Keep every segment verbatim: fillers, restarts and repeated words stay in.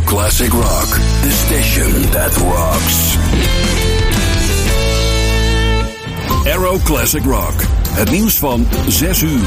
Classic Rock, the station that rocks. Arrow Classic Rock, het nieuws van zes uur.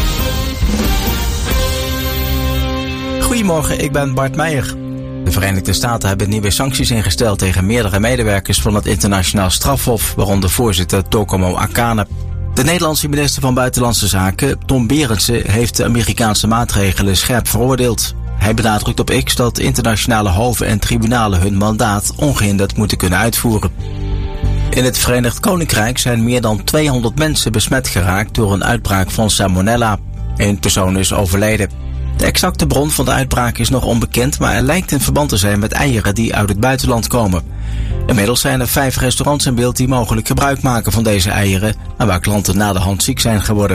Goedemorgen, ik ben Bart Meijer. De Verenigde Staten hebben nieuwe sancties ingesteld tegen meerdere medewerkers van het internationaal strafhof, waaronder voorzitter Tokomo Akane. De Nederlandse minister van Buitenlandse Zaken, Tom Berendsen, heeft de Amerikaanse maatregelen scherp veroordeeld. Hij benadrukt op X dat internationale hoven en tribunalen hun mandaat ongehinderd moeten kunnen uitvoeren. In het Verenigd Koninkrijk zijn meer dan tweehonderd mensen besmet geraakt door een uitbraak van salmonella. Eén persoon is overleden. De exacte bron van de uitbraak is nog onbekend, maar er lijkt een verband te zijn met eieren die uit het buitenland komen. Inmiddels zijn er vijf restaurants in beeld die mogelijk gebruik maken van deze eieren en waar klanten na de hand ziek zijn geworden.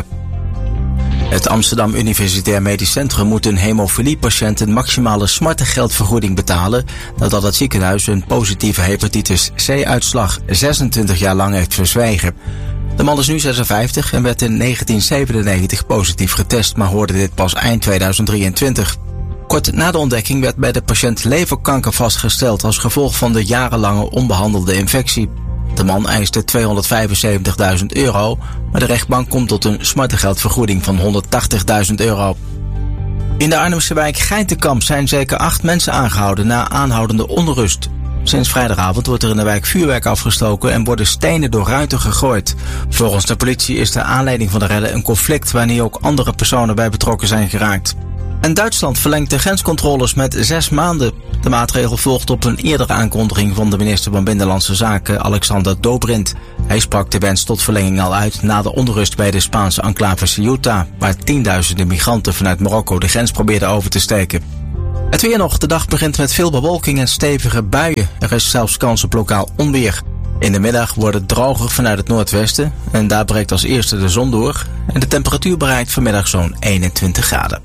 Het Amsterdam Universitair Medisch Centrum moet een hemofiliepatiënt een maximale smartengeldvergoeding betalen nadat het ziekenhuis een positieve hepatitis C-uitslag zesentwintig jaar lang heeft verzwijgen. De man is nu zesenvijftig en werd in negentien zevenennegentig positief getest, maar hoorde dit pas eind tweeduizend drieëntwintig. Kort na de ontdekking werd bij de patiënt leverkanker vastgesteld als gevolg van de jarenlange onbehandelde infectie. De man eiste tweehonderdvijfenzeventigduizend euro, maar de rechtbank komt tot een smartengeldvergoeding van honderdtachtigduizend euro. In de Arnhemse wijk Geitenkamp zijn zeker acht mensen aangehouden na aanhoudende onrust. Sinds vrijdagavond wordt er in de wijk vuurwerk afgestoken en worden stenen door ruiten gegooid. Volgens de politie is de aanleiding van de rellen een conflict waarin ook andere personen bij betrokken zijn geraakt. En Duitsland verlengt de grenscontroles met zes maanden. De maatregel volgt op een eerdere aankondiging van de minister van Binnenlandse Zaken, Alexander Dobrindt. Hij sprak de wens tot verlenging al uit na de onrust bij de Spaanse enclave Ceuta, waar tienduizenden migranten vanuit Marokko de grens probeerden over te steken. Het weer nog. De dag begint met veel bewolking en stevige buien. Er is zelfs kans op lokaal onweer. In de middag wordt het droger vanuit het noordwesten en daar breekt als eerste de zon door. En de temperatuur bereikt vanmiddag zo'n eenentwintig graden.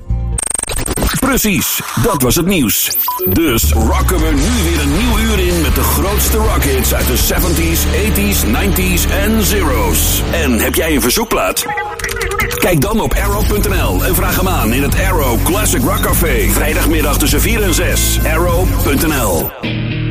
Precies, dat was het nieuws. Dus rocken we nu weer een nieuw uur in met de grootste rockhits uit de zeventies, tachtiger, negentiger en zero's. En heb jij een verzoekplaat? Kijk dan op arrow punt n l en vraag hem aan in het Arrow Classic Rock Café. Vrijdagmiddag tussen vier en zes. arrow punt n l